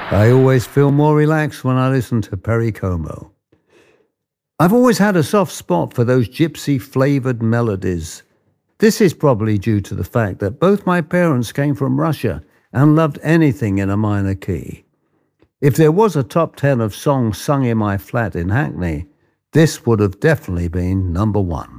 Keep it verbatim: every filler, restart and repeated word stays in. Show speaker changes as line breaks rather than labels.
I always feel more relaxed when I listen to Perry Como. I've always had a soft spot for those gypsy-flavoured melodies. This is probably due to the fact that both my parents came from Russia and loved anything in a minor key. If there was a top ten of songs sung in my flat in Hackney, this would have definitely been number one.